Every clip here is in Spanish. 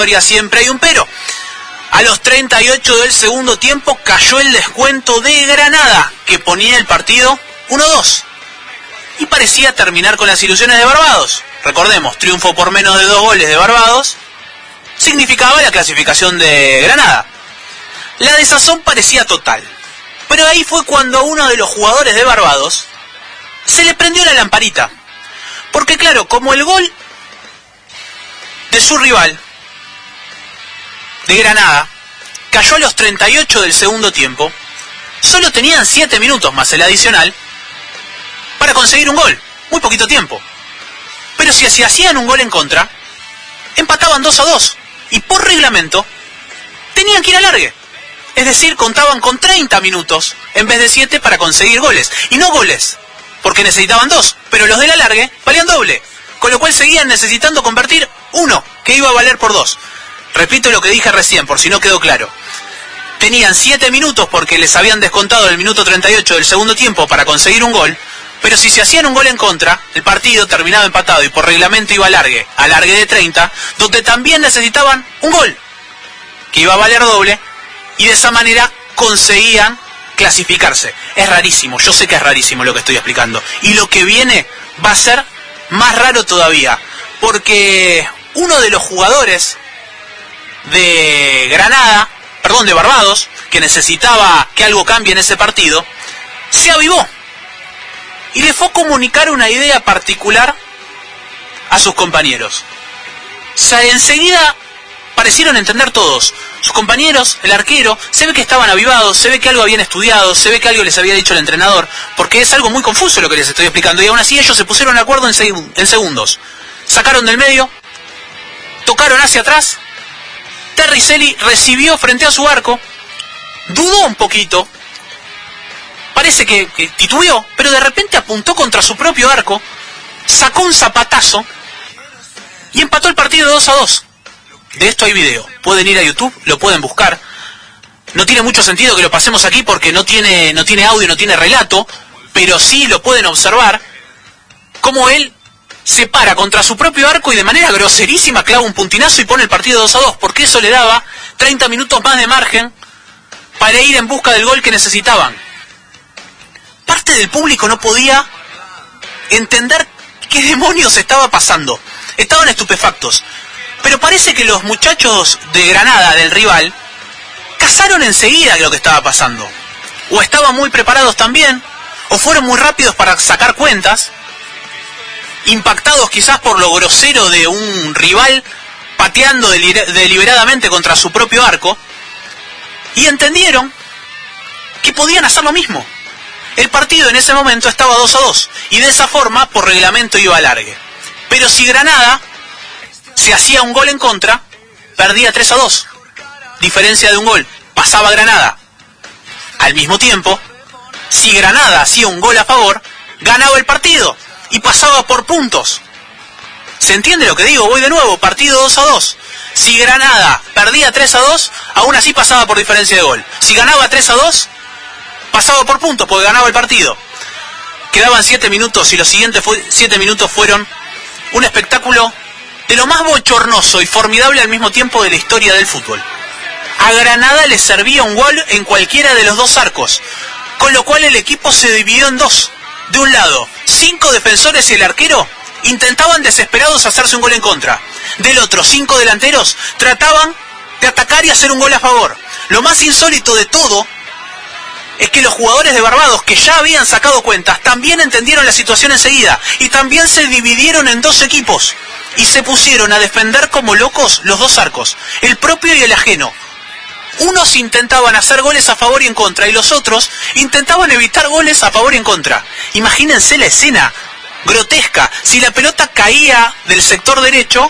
Siempre hay un pero. A los 38 del segundo tiempo cayó el descuento de Granada, que ponía el partido 1-2. Y parecía terminar con las ilusiones de Barbados. Recordemos, triunfo por menos de 2 goles de Barbados significaba la clasificación de Granada. La desazón parecía total. Pero ahí fue cuando a uno de los jugadores de Barbados se le prendió la lamparita. Porque claro, como el gol de su rival, de Granada, cayó a los 38 del segundo tiempo, solo tenían 7 minutos más el adicional para conseguir un gol. Muy poquito tiempo. Pero si hacían un gol en contra, empataban 2-2. Y por reglamento, tenían que ir a alargue. Es decir, contaban con 30 minutos en vez de 7 para conseguir goles. Y no goles, porque necesitaban 2. Pero los del alargue valían doble. Con lo cual seguían necesitando convertir 1, que iba a valer por 2. Repito lo que dije recién, por si no quedó claro. Tenían 7 minutos porque les habían descontado el minuto 38 del segundo tiempo para conseguir un gol, pero si se hacían un gol en contra, el partido terminaba empatado y por reglamento iba a alargue de 30, donde también necesitaban un gol, que iba a valer doble, y de esa manera conseguían clasificarse. Es rarísimo, yo sé que es rarísimo lo que estoy explicando, y lo que viene va a ser más raro todavía, porque uno de los jugadores de de Barbados, que necesitaba que algo cambie en ese partido, se avivó y le fue a comunicar una idea particular a sus compañeros. Enseguida parecieron entender todos. Sus compañeros, el arquero, se ve que estaban avivados, se ve que algo habían estudiado, se ve que algo les había dicho el entrenador, porque es algo muy confuso lo que les estoy explicando, y aún así ellos se pusieron de acuerdo en segundos. Sacaron del medio, tocaron hacia atrás, Terricelli recibió frente a su arco, dudó un poquito, parece que titubeó, pero de repente apuntó contra su propio arco, sacó un zapatazo y empató el partido 2-2. De esto hay video, pueden ir a YouTube, lo pueden buscar. No tiene mucho sentido que lo pasemos aquí porque no tiene audio, no tiene relato, pero sí lo pueden observar cómo él se para contra su propio arco y de manera groserísima clava un puntinazo y pone el partido 2-2, porque eso le daba 30 minutos más de margen para ir en busca del gol que necesitaban. Parte del público no podía entender qué demonios estaba pasando. Estaban estupefactos. Pero parece que los muchachos de Granada, del rival, cazaron enseguida lo que estaba pasando. O estaban muy preparados también, o fueron muy rápidos para sacar cuentas, impactados quizás por lo grosero de un rival pateando deliberadamente contra su propio arco, y entendieron que podían hacer lo mismo. El partido en ese momento estaba 2-2, y de esa forma, por reglamento, iba a alargue. Pero si Granada se hacía un gol en contra, perdía 3-2. Diferencia de un gol, pasaba Granada. Al mismo tiempo, si Granada hacía un gol a favor, ganaba el partido y pasaba por puntos. ¿Se entiende lo que digo? Voy de nuevo, partido 2-2. Si Granada perdía 3-2, aún así pasaba por diferencia de gol. Si ganaba 3-2, pasaba por puntos porque ganaba el partido. Quedaban 7 minutos y los siguientes 7 minutos fueron un espectáculo de lo más bochornoso y formidable al mismo tiempo de la historia del fútbol. A Granada le servía un gol en cualquiera de los dos arcos, con lo cual el equipo se dividió en dos. De un lado, 5 defensores y el arquero intentaban desesperados hacerse un gol en contra. Del otro, 5 delanteros trataban de atacar y hacer un gol a favor. Lo más insólito de todo es que los jugadores de Barbados, que ya habían sacado cuentas, también entendieron la situación enseguida y también se dividieron en dos equipos y se pusieron a defender como locos los dos arcos, el propio y el ajeno. Unos intentaban hacer goles a favor y en contra y los otros intentaban evitar goles a favor y en contra. Imagínense la escena grotesca. Si la pelota caía del sector derecho,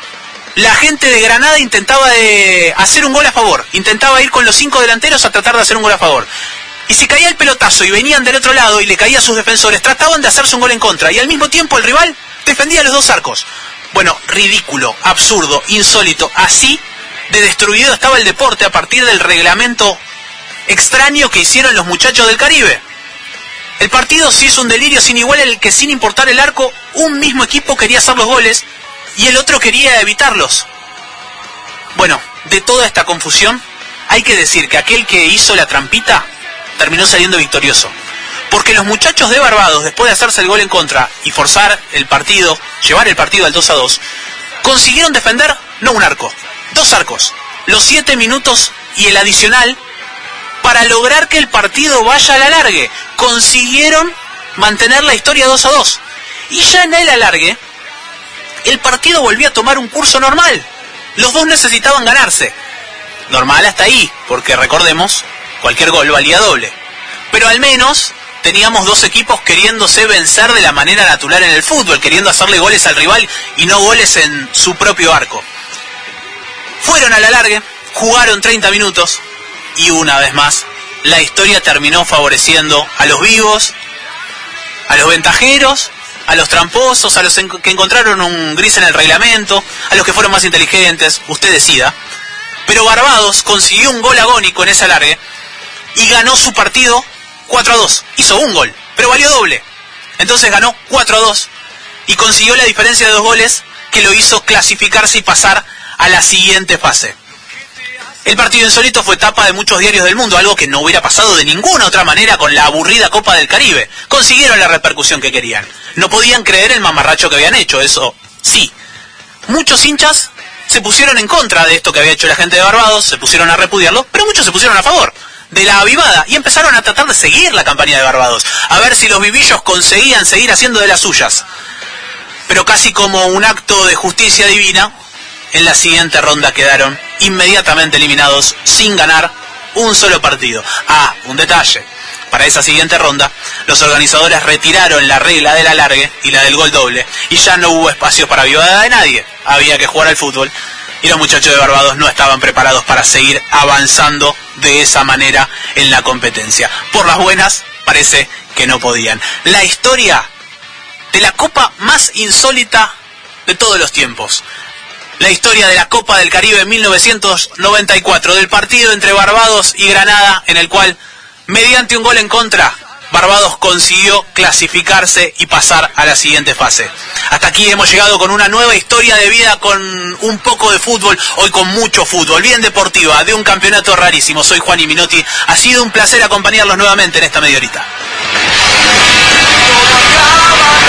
la gente de Granada intentaba hacer un gol a favor, intentaba ir con los 5 delanteros a tratar de hacer un gol a favor. Y si caía el pelotazo y venían del otro lado y le caía a sus defensores, trataban de hacerse un gol en contra y al mismo tiempo el rival defendía los dos arcos. Bueno, ridículo, absurdo, insólito. Así de destruido estaba el deporte a partir del reglamento extraño que hicieron los muchachos del Caribe. El partido se hizo un delirio sin igual, en el que sin importar el arco, un mismo equipo quería hacer los goles y el otro quería evitarlos. Bueno, de toda esta confusión, hay que decir que aquel que hizo la trampita terminó saliendo victorioso. Porque los muchachos de Barbados, después de hacerse el gol en contra y forzar el partido, llevar el partido al 2-2, consiguieron defender, no un arco, 2 arcos, los 7 minutos y el adicional, para lograr que el partido vaya al alargue. Consiguieron mantener la historia 2-2. Y ya en el alargue, el partido volvió a tomar un curso normal. Los dos necesitaban ganarse. Normal hasta ahí, porque recordemos, cualquier gol valía doble. Pero al menos teníamos dos equipos queriéndose vencer de la manera natural en el fútbol, queriendo hacerle goles al rival y no goles en su propio arco. Fueron al alargue, jugaron 30 minutos y una vez más la historia terminó favoreciendo a los vivos, a los ventajeros, a los tramposos, a los que encontraron un gris en el reglamento, a los que fueron más inteligentes, usted decida. Pero Barbados consiguió un gol agónico en ese alargue y ganó su partido 4-2. Hizo un gol, pero valió doble. Entonces ganó 4-2 y consiguió la diferencia de 2 goles que lo hizo clasificarse y pasar a la siguiente fase. El partido insólito fue tapa de muchos diarios del mundo, algo que no hubiera pasado de ninguna otra manera con la aburrida Copa del Caribe. Consiguieron la repercusión que querían. No podían creer el mamarracho que habían hecho, eso sí. Muchos hinchas se pusieron en contra de esto que había hecho la gente de Barbados, se pusieron a repudiarlo, pero muchos se pusieron a favor de la avivada y empezaron a tratar de seguir la campaña de Barbados, a ver si los vivillos conseguían seguir haciendo de las suyas. Pero casi como un acto de justicia divina, en la siguiente ronda quedaron inmediatamente eliminados sin ganar un solo partido. Ah, un detalle. Para esa siguiente ronda, los organizadores retiraron la regla del alargue y la del gol doble, y ya no hubo espacio para avivada de nadie. Había que jugar al fútbol, y los muchachos de Barbados no estaban preparados para seguir avanzando de esa manera en la competencia. Por las buenas, parece que no podían. La historia de la copa más insólita de todos los tiempos. La historia de la Copa del Caribe en 1994, del partido entre Barbados y Granada, en el cual, mediante un gol en contra, Barbados consiguió clasificarse y pasar a la siguiente fase. Hasta aquí hemos llegado con una nueva historia de vida, con un poco de fútbol, hoy con mucho fútbol, bien deportiva, de un campeonato rarísimo. Soy Juan Minotti, ha sido un placer acompañarlos nuevamente en esta media horita.